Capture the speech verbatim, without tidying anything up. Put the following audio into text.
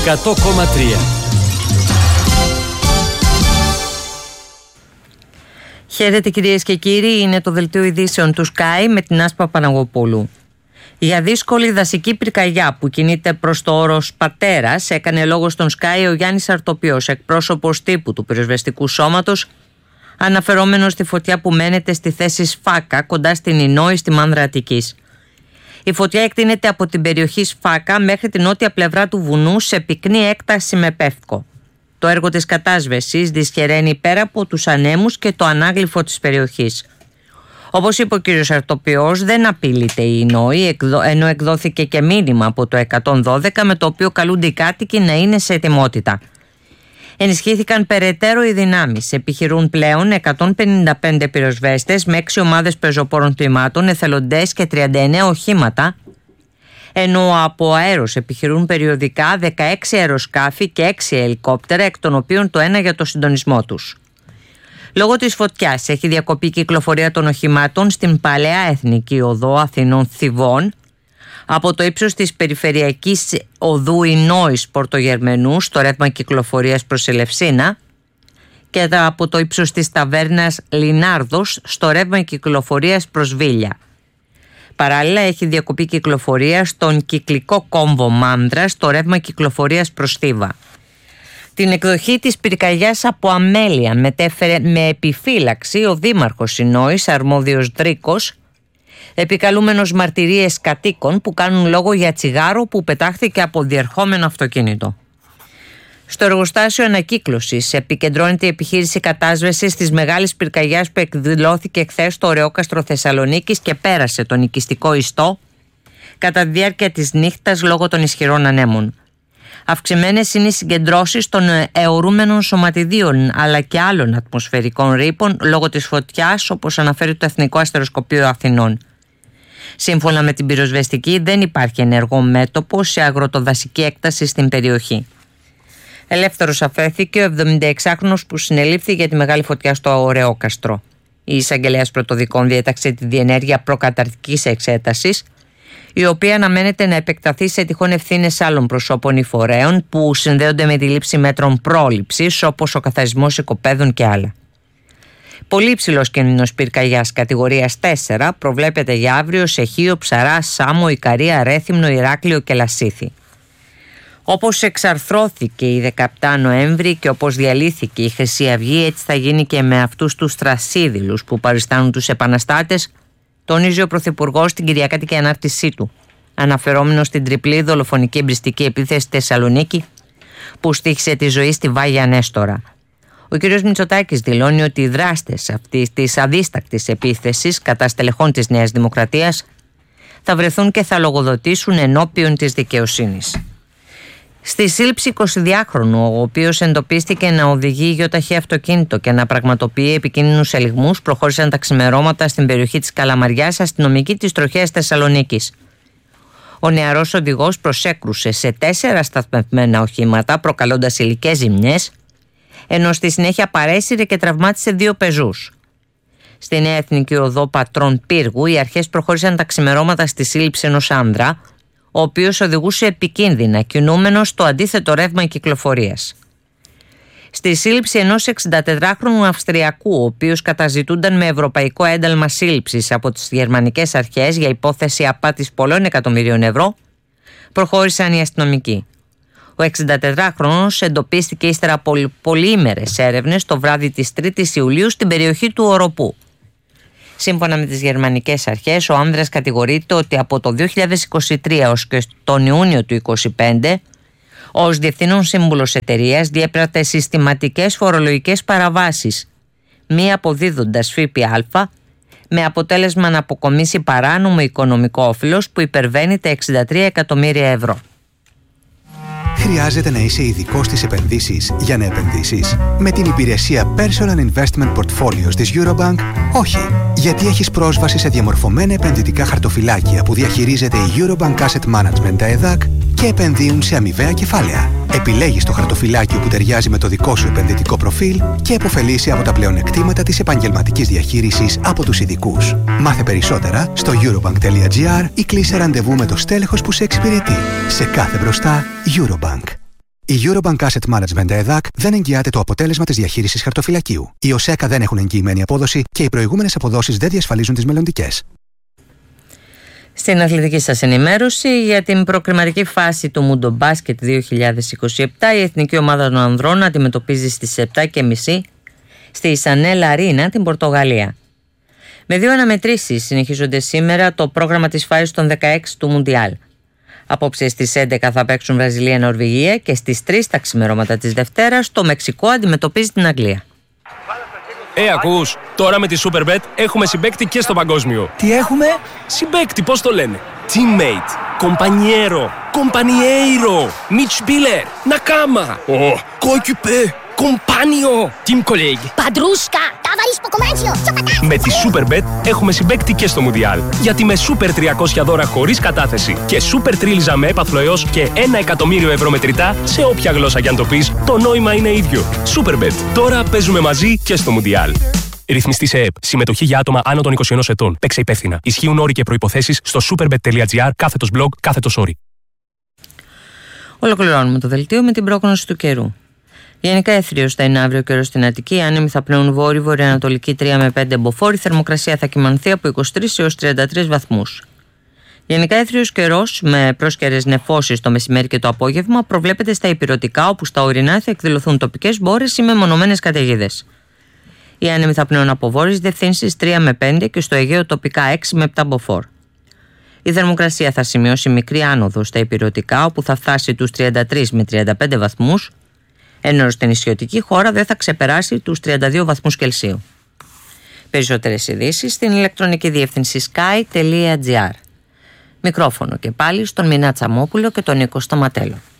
εκατό κόμμα τρία. Χαίρετε κυρίες και κύριοι, είναι το δελτίο ειδήσεων του Sky με την Άσπα Παναγοπούλου. Για δύσκολη δασική πυρκαγιά που κινείται προς το όρος Πατέρας έκανε λόγο στον Sky ο Γιάννης Αρτοπιός, εκπρόσωπος τύπου του πυροσβεστικού σώματος, αναφερόμενος στη φωτιά που μένεται στη θέση Σφάκα κοντά στην Ινόη στη Μάνδρα Αττικής. Η φωτιά εκτείνεται από την περιοχή Σφάκα μέχρι την νότια πλευρά του βουνού σε πυκνή έκταση με πεύκο. Το έργο της κατάσβεσης δυσχεραίνει πέρα από τους ανέμους και το ανάγλυφο της περιοχής. Όπως είπε ο κ. Αρτοπιός, δεν απειλείται η Ινόη, ενώ εκδόθηκε και μήνυμα από το εκατόν δώδεκα με το οποίο καλούνται οι κάτοικοι να είναι σε ετοιμότητα. Ενισχύθηκαν περαιτέρω οι δυνάμεις. Επιχειρούν πλέον εκατόν πενήντα πέντε πυροσβέστες με έξι ομάδες πεζοπόρων τμήματων, εθελοντές και τριάντα εννέα οχήματα, ενώ από αέρος επιχειρούν περιοδικά δεκαέξι αεροσκάφη και έξι ελικόπτερα, εκ των οποίων το ένα για το συντονισμό τους. Λόγω της φωτιάς έχει διακοπεί η κυκλοφορία των οχημάτων στην παλαιά Εθνική Οδό Αθηνών Θηβών, από το ύψος της περιφερειακής οδού Ινόης Πορτογερμενού στο ρεύμα κυκλοφορίας προς Ελευσίνα και από το ύψος της ταβέρνας Λινάρδος στο ρεύμα κυκλοφορίας προς Βίλια. Παράλληλα έχει διακοπεί κυκλοφορία στον κυκλικό κόμβο Μάνδρα στο ρεύμα κυκλοφορίας προς Θήβα. Την εκδοχή της πυρκαγιάς από αμέλεια μετέφερε με επιφύλαξη ο δήμαρχος Ινόης, αρμόδιος Δρίκος, επικαλούμενος μαρτυρίες κατοίκων που κάνουν λόγο για τσιγάρο που πετάχθηκε από διερχόμενο αυτοκίνητο. Στο εργοστάσιο ανακύκλωσης επικεντρώνεται η επιχείρηση κατάσβεσης της μεγάλης πυρκαγιάς που εκδηλώθηκε χθες στο Ωρεόκαστρο Θεσσαλονίκης και πέρασε τον οικιστικό ιστό κατά τη διάρκεια της νύχτας λόγω των ισχυρών ανέμων. Αυξημένες είναι οι συγκεντρώσεις των αιωρούμενων σωματιδίων αλλά και άλλων ατμοσφαιρικών ρήπων λόγω της φωτιάς, όπως αναφέρει το Εθνικό Αστεροσκοπείο Αθηνών. Σύμφωνα με την πυροσβεστική, δεν υπάρχει ενεργό μέτωπο σε αγροτοδασική έκταση στην περιοχή. Ελεύθερος αφέθηκε ο εβδομηνταεξάχρονος που συνελήφθη για τη μεγάλη φωτιά στο Ωρεόκαστρο. Η εισαγγελέας πρωτοδικών διέταξε τη διενέργεια προκαταρκτικής εξέτασης, η οποία αναμένεται να επεκταθεί σε τυχόν ευθύνες άλλων προσώπων ή φορέων που συνδέονται με τη λήψη μέτρων πρόληψης, όπως ο καθαρισμός οικοπαίδων και άλλα. Πολύ υψηλός κίνδυνος πυρκαγιάς κατηγορίας τέσσερα προβλέπεται για αύριο σε Χίο, Ψαρά, Σάμο, Ικαρία, Ρέθυμνο, Ηράκλειο και Λασίθι. Όπως εξαρθρώθηκε η δεκαεπτά Νοέμβρη και όπως διαλύθηκε η Χρυσή Αυγή, έτσι θα γίνει και με αυτούς τους θρασίδηλους που παριστάνουν τους επαναστάτες, τονίζει ο Πρωθυπουργός στην κυριακάτικη ανάρτησή του, αναφερόμενος στην τριπλή δολοφονική εμπριστική επίθεση στη Θεσσαλονίκη που στοίχησε τη ζωή στη Βάγια Νέστορα. Ο κ. Μητσοτάκης δηλώνει ότι οι δράστες αυτής της αδίστακτης επίθεσης κατά στελεχών της Νέας Δημοκρατίας θα βρεθούν και θα λογοδοτήσουν ενώπιον της δικαιοσύνης. Στη σύλληψη εικοσιδυάχρονου, ο οποίος εντοπίστηκε να οδηγεί γιοταχή αυτοκίνητο και να πραγματοποιεί επικίνδυνους ελιγμούς, προχώρησαν τα ξημερώματα στην περιοχή της Καλαμαριάς αστυνομικοί της τροχέας Θεσσαλονίκης. Ο νεαρός οδηγός προσέκρουσε σε τέσσερα σταθμευμένα οχήματα, προκαλώντας υλικές ζημιές, ενώ στη συνέχεια παρέσυρε και τραυμάτισε δύο πεζούς. Στη Νέα Εθνική Οδό Πατρών Πύργου, οι αρχές προχώρησαν τα ξημερώματα στη σύλληψη ενός άνδρα, ο οποίος οδηγούσε επικίνδυνα, κινούμενος στο αντίθετο ρεύμα κυκλοφορίας. Στη σύλληψη ενός εξηντατετράχρονου Αυστριακού, ο οποίος καταζητούνταν με ευρωπαϊκό ένταλμα σύλληψης από τις γερμανικές αρχές για υπόθεση απάτης πολλών εκατομμυρίων ευρώ, προχώρησαν οι αστυνομικοί. Ο εξηντατετράχρονος εντοπίστηκε ύστερα από πολυήμερες έρευνες το βράδυ της τρίτης Ιουλίου στην περιοχή του Οροπού. Σύμφωνα με τις γερμανικές αρχές, ο άνδρας κατηγορείται ότι από το δύο χιλιάδες είκοσι τρία ως και τον Ιούνιο του είκοσι πέντε, ως διευθύνων σύμβουλος εταιρείας διέπρατε συστηματικές φορολογικές παραβάσεις, μη αποδίδοντας ΦΠΑ, με αποτέλεσμα να αποκομίσει παράνομο οικονομικό όφελος που υπερβαίνει τα εξήντα τρία εκατομμύρια ευρώ. Χρειάζεται να είσαι ειδικός στις επενδύσεις για να επενδύσεις? Με την υπηρεσία Personal Investment Portfolios της Eurobank, όχι. Γιατί έχεις πρόσβαση σε διαμορφωμένα επενδυτικά χαρτοφυλάκια που διαχειρίζεται η Eurobank Asset Management, τα ΕΔΑΚ, και επενδύουν σε αμοιβαία κεφάλαια. Επιλέγεις το χαρτοφυλάκιο που ταιριάζει με το δικό σου επενδυτικό προφίλ και επωφελείσαι από τα πλεονεκτήματα της επαγγελματικής διαχείρισης από τους ειδικούς. Μάθε περισσότερα στο eurobank τελεία gr ή κλείσε ραντεβού με το στέλεχος που σε εξυπηρετεί. Σε κάθε μπροστά, Eurobank. Η Eurobank Asset Management ΕΔΑΚ δεν εγγυάται το αποτέλεσμα της διαχείρισης χαρτοφυλακίου. Οι ΟΣΕΚΑ δεν έχουν εγγυημένη απόδοση και οι προηγούμενες αποδόσεις δεν διασφαλίζουν τις μελλοντικές. Στην αθλητική σας ενημέρωση, για την προκριματική φάση του Mundo Basket δύο χιλιάδες είκοσι επτά, η εθνική ομάδα των ανδρών αντιμετωπίζει στις επτά και μισή στη Σανέλ Αρίνα την Πορτογαλία. Με δύο αναμετρήσεις συνεχίζονται σήμερα το πρόγραμμα της φάσης των δεκαέξι του Μουντιάλ. Απόψε στις έντεκα θα παίξουν Βραζιλία-Νορβηγία και στις τρεις τα ξημερώματα της Δευτέρας το Μεξικό αντιμετωπίζει την Αγγλία. Ε, ακούς, τώρα με τη Superbet έχουμε συμπαίκτη και στο παγκόσμιο. Τι έχουμε? Συμπαίκτη, πώς το λένε? Teammate, compañero, compañeiro, Mitspieler, Nakama, oh, coéquipier, compagno, team colleague. Padrusca, ταβαρίσκο κομμάτσιο, Με τη Superbet έχουμε συμπαίκτη και στο Μουντιάλ. Γιατί με Super τριακόσια δώρα χωρίς κατάθεση και Super τρίλιζα με έπαθλο έως και ένα εκατομμύριο ευρώ μετρητά, σε όποια γλώσσα κι αν το πεις, το νόημα είναι ίδιο. Superbet. Τώρα παίζουμε μαζί και στο Μουντιάλ. Ρυθμιστή σε ΕΕΠ. Συμμετοχή για άτομα άνω των είκοσι ενός ετών. Παίξε υπεύθυνα. Ισχύουν όροι και προϋποθέσεις στο superbet.gr κάθετος blog κάθετος όροι. Ολοκληρώνουμε το δελτίο με την πρόγνωση του καιρού. Γενικά έθριος θα είναι αύριο ο καιρός στην Αττική. Οι άνεμοι θα πλέουν βόρειο-βορειοανατολική τρία με πέντε μποφόρ. Η θερμοκρασία θα κυμανθεί από είκοσι τρεις έως τριάντα τρεις βαθμούς. Γενικά έθριος καιρός με πρόσκαιρες νεφώσεις το μεσημέρι και το απόγευμα προβλέπεται στα ηπειρωτικά, όπου στα ορεινά θα εκδηλωθούν τοπικές μπόρες ή μεμονωμένες καταιγίδες. Οι άνεμοι θα πνέουν από βόρειες διευθύνσεις τρία με πέντε και στο Αιγαίο τοπικά έξι με επτά μποφόρ. Η θερμοκρασία θα σημειώσει μικρή άνοδο στα ηπειρωτικά, όπου θα φτάσει τους τριάντα τρεις με τριάντα πέντε βαθμούς, ενώ στην νησιωτική χώρα δεν θα ξεπεράσει τους τριάντα δύο βαθμούς Κελσίου. Περισσότερες ειδήσεις στην ηλεκτρονική διεύθυνση sky τελεία gr. Μικρόφωνο και πάλι στον Μινά Τσαμόπουλο και τον Νίκο Σταματέλο.